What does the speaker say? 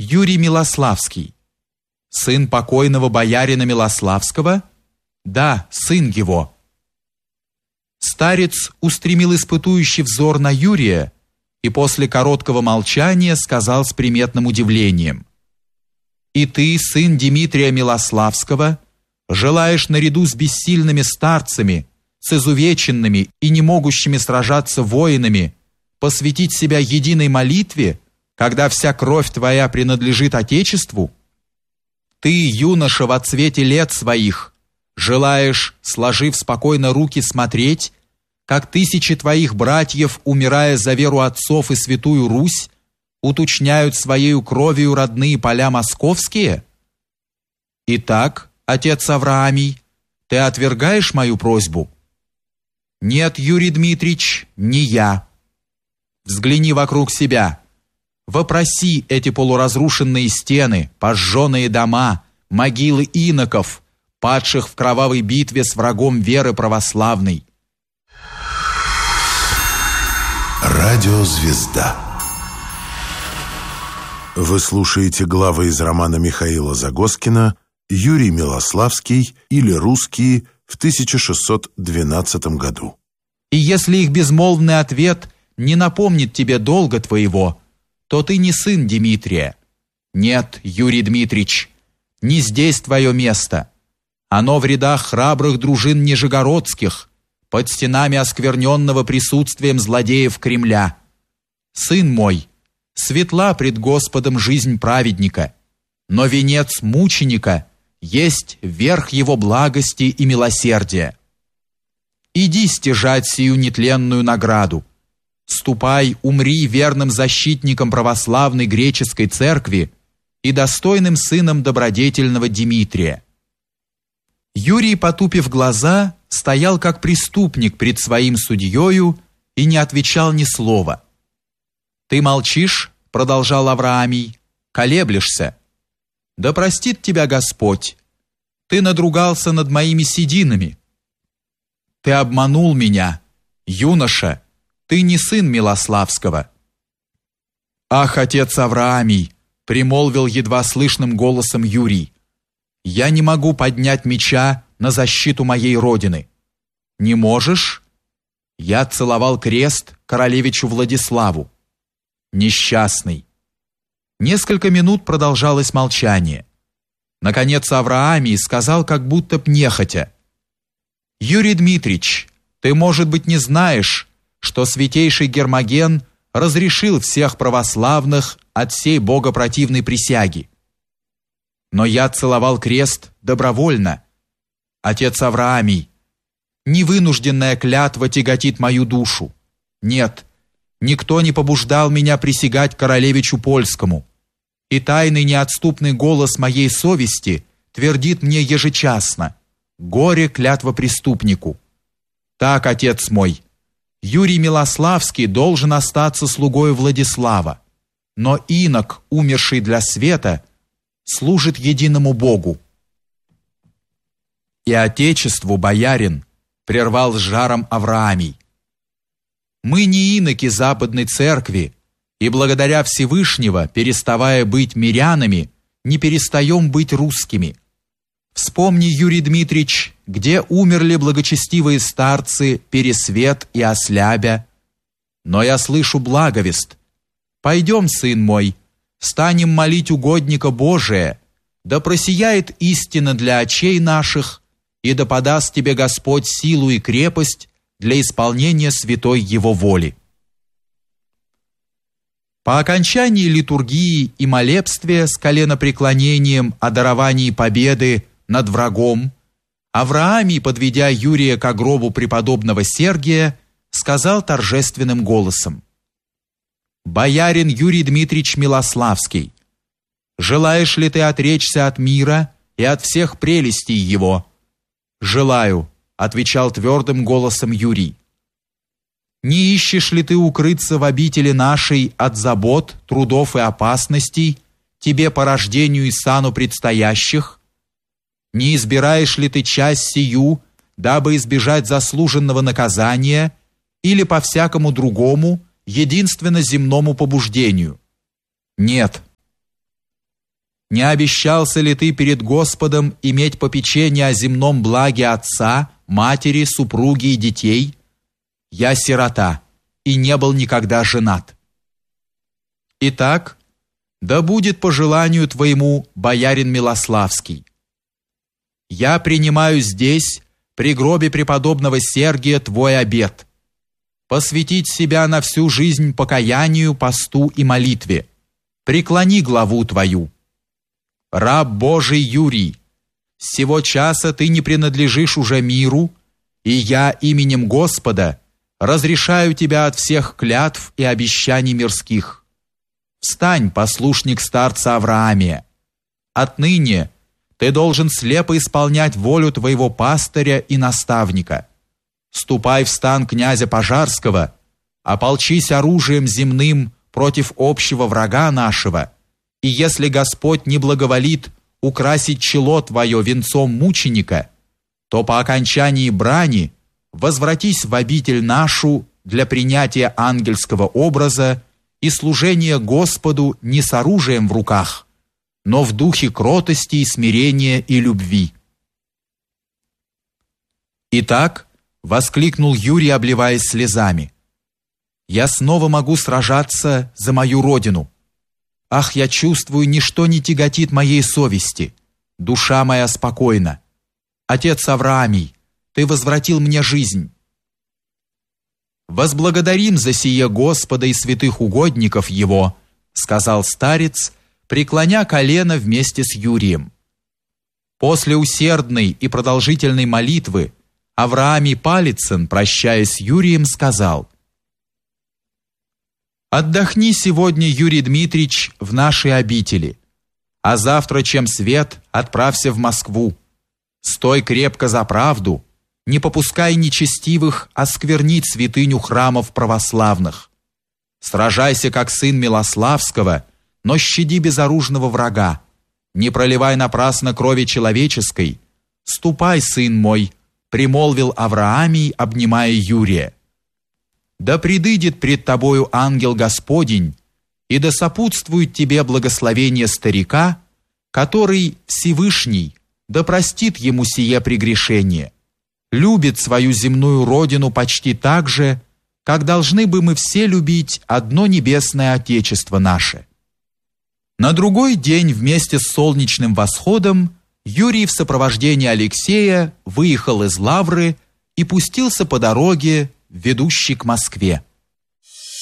Юрий Милославский. Сын покойного боярина Милославского? Да, сын его. Старец устремил испытующий взор на Юрия и после короткого молчания сказал с приметным удивлением: «И ты, сын Дмитрия Милославского, желаешь наряду с бессильными старцами, с изувеченными и не могущими сражаться воинами, посвятить себя единой молитве, когда вся кровь твоя принадлежит Отечеству? Ты, юноша, во цвете лет своих, желаешь, сложив спокойно руки, смотреть, как тысячи твоих братьев, умирая за веру отцов и святую Русь, уточняют своею кровью родные поля московские? Итак, отец Авраамий, ты отвергаешь мою просьбу? Нет, Юрий Дмитрич, не я. Взгляни вокруг себя. Вопроси эти полуразрушенные стены, пожженные дома, могилы иноков, падших в кровавой битве с врагом веры православной. Радиозвезда. Вы слушаете главы из романа Михаила Загоскина «Юрий Милославский» или «Русские» в 1612 году. И если их безмолвный ответ не напомнит тебе долга твоего, то ты не сын Дмитрия. Нет, Юрий Дмитрич, не здесь твое место. Оно в рядах храбрых дружин нижегородских, под стенами оскверненного присутствием злодеев Кремля. Сын мой, светла пред Господом жизнь праведника, но венец мученика есть верх его благости и милосердия. Иди стяжать сию нетленную награду. Ступай, умри верным защитником православной греческой церкви и достойным сыном добродетельного Дмитрия». Юрий, потупив глаза, стоял как преступник пред своим судьею и не отвечал ни слова. «Ты молчишь?» — продолжал Авраамий. «Колеблешься? Да простит тебя Господь. Ты надругался над моими сединами. Ты обманул меня, юноша. Ты не сын Милославского». «Ах, отец Авраамий!» — примолвил едва слышным голосом Юрий. «Я не могу поднять меча на защиту моей родины». «Не можешь?» «Я целовал крест королевичу Владиславу». «Несчастный». Несколько минут продолжалось молчание. Наконец Авраамий сказал, как будто б нехотя: «Юрий Дмитрич, ты, может быть, не знаешь, что святейший Гермоген разрешил всех православных от сей богопротивной присяги. Но я целовал крест добровольно. Отец Авраамий, невынужденная клятва тяготит мою душу. Нет, никто не побуждал меня присягать королевичу польскому, и тайный неотступный голос моей совести твердит мне ежечасно: горе клятва преступнику. Так, отец мой, Юрий Милославский должен остаться слугой Владислава, но инок, умерший для света, служит единому Богу». «И Отечеству, боярин», — прервал с жаром Авраамий. «Мы не иноки Западной Церкви, и благодаря Всевышнего, переставая быть мирянами, не перестаем быть русскими. Вспомни, Юрий Дмитрич, где умерли благочестивые старцы Пересвет и Ослябя. Но я слышу благовест. Пойдем, сын мой, станем молить угодника Божия, да просияет истина для очей наших, и да подаст тебе Господь силу и крепость для исполнения святой Его воли». По окончании литургии и молебствия с коленопреклонением о даровании победы над врагом, Авраамий, подведя Юрия к гробу преподобного Сергия, сказал торжественным голосом: «Боярин Юрий Дмитрич Милославский, желаешь ли ты отречься от мира и от всех прелестей его?» «Желаю», — отвечал твердым голосом Юрий. «Не ищешь ли ты укрыться в обители нашей от забот, трудов и опасностей, тебе по рождению и сану предстоящих? Не избираешь ли ты часть сию, дабы избежать заслуженного наказания или по всякому другому, единственно земному побуждению? Нет. Не обещался ли ты перед Господом иметь попечение о земном благе отца, матери, супруги и детей? Я сирота и не был никогда женат. Итак, да будет по желанию твоему, боярин Милославский. Я принимаю здесь, при гробе преподобного Сергия, твой обет. Посвятить себя на всю жизнь покаянию, посту и молитве. Преклони главу твою. Раб Божий Юрий, с сего часа ты не принадлежишь уже миру, и я именем Господа разрешаю тебя от всех клятв и обещаний мирских. Встань, послушник старца Авраамия. Отныне ты должен слепо исполнять волю твоего пастыря и наставника. Ступай в стан князя Пожарского, ополчись оружием земным против общего врага нашего, и если Господь не благоволит украсить чело твое венцом мученика, то по окончании брани возвратись в обитель нашу для принятия ангельского образа и служения Господу не с оружием в руках, но в духе кротости и смирения и любви. Итак, воскликнул Юрий, обливаясь слезами, я снова могу сражаться за мою родину. Ах, я чувствую, ничто не тяготит моей совести. Душа моя спокойна. Отец Авраамий, ты возвратил мне жизнь. Возблагодарим за сие Господа и святых угодников Его, сказал старец, преклоня колено вместе с Юрием. После усердной и продолжительной молитвы Авраамий Палицын, прощаясь с Юрием, сказал: «Отдохни сегодня, Юрий Дмитрич, в нашей обители, а завтра, чем свет, отправься в Москву. Стой крепко за правду, не попускай нечестивых осквернить святыню храмов православных. Сражайся, как сын Милославского, но щади безоружного врага. Не проливай напрасно крови человеческой. Ступай, сын мой», примолвил Авраамий, обнимая Юрия. «Да предыдет пред тобою ангел Господень, и да сопутствует тебе благословение старика, который Всевышний, да простит ему сие прегрешение, любит свою земную родину почти так же, как должны бы мы все любить одно небесное Отечество наше». На другой день вместе с солнечным восходом Юрий в сопровождении Алексея выехал из Лавры и пустился по дороге, ведущей к Москве.